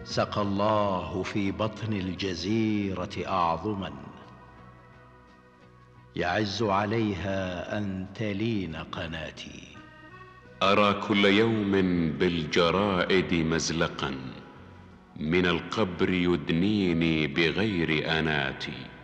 سقى الله في بطن الجزيرة أعظما، يعز عليها أن تلين قناتي. أرى كل يوم بالجرائد مزلقا، من القبر يدنيني بغير أناتي.